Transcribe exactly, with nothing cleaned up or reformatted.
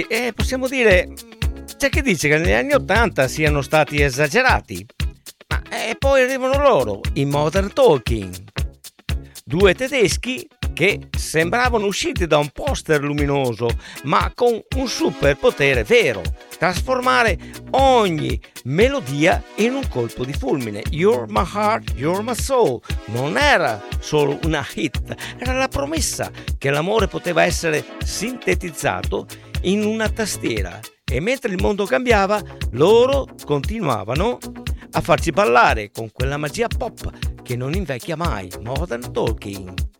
E possiamo dire, c'è chi dice che negli anni ottanta siano stati esagerati, ma e poi arrivano loro, i Modern Talking, due tedeschi che sembravano usciti da un poster luminoso, ma con un superpotere vero: trasformare ogni melodia in un colpo di fulmine. You're my heart, you're my soul non era solo una hit, era la promessa che l'amore poteva essere sintetizzato in una tastiera, e mentre il mondo cambiava, loro continuavano a farci ballare con quella magia pop che non invecchia mai. Modern Talking.